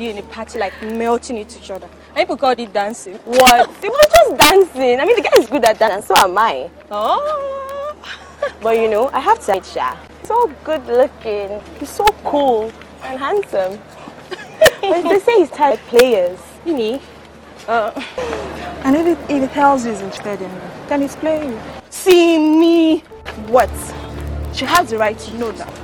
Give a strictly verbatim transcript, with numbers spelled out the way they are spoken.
you in a party like melting into each other. And people called it dancing. What? They were just dancing. I mean, the guy is good at that, and so am I. Oh. But you know, I have to say, Sha, he's so good looking. He's so cool and handsome. But they say he's tired of players. Really? Uh, And if it, if it tells you he's interested in you, then he's playing you. see me. What? She has the right to know that.